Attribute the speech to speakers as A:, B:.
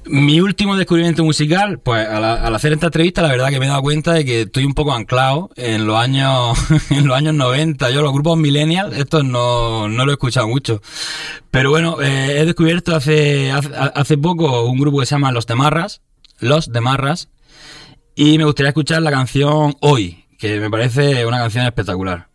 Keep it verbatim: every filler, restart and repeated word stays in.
A: Mi último descubrimiento musical, pues al, al hacer esta entrevista la verdad que me he dado cuenta de que estoy un poco anclado en los años en los años noventa. Yo los grupos millennials, estos no, no lo he escuchado mucho. Pero bueno, eh, he descubierto hace, hace hace poco un grupo que se llama Los Demarras, Los Demarras, y me gustaría escuchar la canción Hoy, que me parece una canción espectacular.